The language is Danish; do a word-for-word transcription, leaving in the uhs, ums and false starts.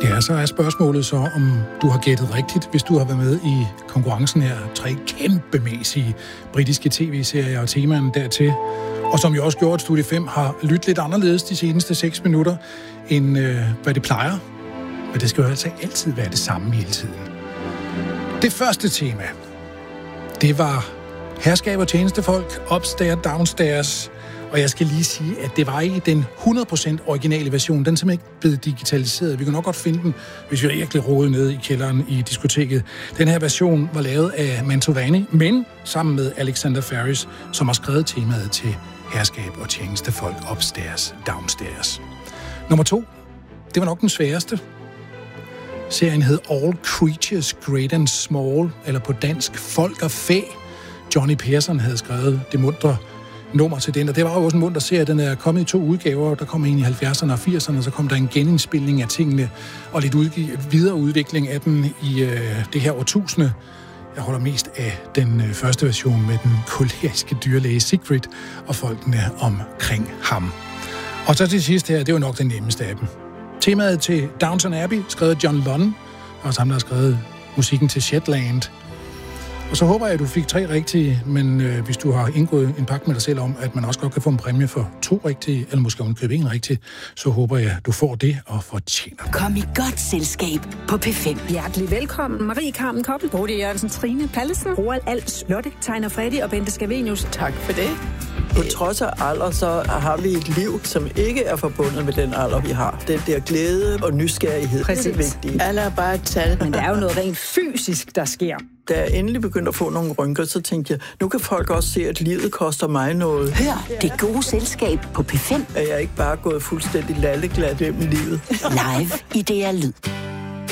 Ja, så er spørgsmålet så, om du har gættet rigtigt, hvis du har været med i konkurrencen her. Tre kæmpemæssige britiske tv-serier og temaerne dertil. Og som jo også gjorde, at Studie fem har lyttet lidt anderledes de seneste seks minutter, end øh, hvad det plejer. Men det skal jo altså altid være det samme hele tiden. Det første tema, det var herskab og tjenestefolk, upstairs, downstairs. Og jeg skal lige sige, at det var ikke den hundrede procent originale version. Den er simpelthen ikke blevet digitaliseret. Vi kan nok godt finde den, hvis vi virkelig rodede ned i kælderen i diskoteket. Den her version var lavet af Mantovani, men sammen med Alexander Ferris, som har skrevet temaet til herskab og tjenestefolk, upstairs, downstairs. Nummer to, det var nok den sværeste. Serien hed All Creatures Great and Small, eller på dansk Folk og Fæ. Johnny Persson havde skrevet det muntre nummer til den, og det var jo også en munter serie. Den er kommet i to udgaver. Der kom en i halvfjerdserne og firserne, og så kom der en genindspilning af tingene, og lidt udgiv- videre udvikling af den i øh, det her årtusinde. Jeg holder mest af den øh, første version med den koleriske dyrlæge Siegfried og folkene omkring ham. Og så til sidst her, det er jo nok den nemmeste af dem. Temaet til Downton Abbey, skrevet af John Lunn, og ham, der har skrevet musikken til Shetland. Og så håber jeg, at du fik tre rigtige, men øh, hvis du har indgået en pagt med dig selv om, at man også godt kan få en præmie for to rigtige, eller måske ovenikøbet en rigtig, så håber jeg, at du får det og fortjener. Kom i godt selskab på P fem. Hjertelig velkommen, Marie Carmen Koppel, Bodil Jørgensen, Trine Pallesen, Roald Als, Lotte, Tegner Freddy og Bente Scavenius. Tak for det. På trods af alder, så har vi et liv, som ikke er forbundet med den alder, vi har. Den der glæde og nysgerrighed, Præcis. det er vigtigt. Alle er bare et tal. Men der er jo noget rent fysisk, der sker. Da jeg endelig begyndte at få nogle rynker, så tænkte jeg, nu kan folk også se, at livet koster mig noget. Hør det gode selskab på P fem. At jeg ikke bare er gået fuldstændig lalleglat gennem livet. Live i D R Lyd.